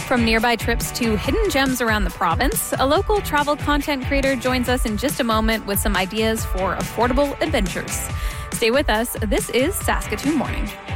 From nearby trips to hidden gems around the province, a local travel content creator joins us in just a moment with some ideas for affordable adventures. Stay with us. This is Saskatoon Morning.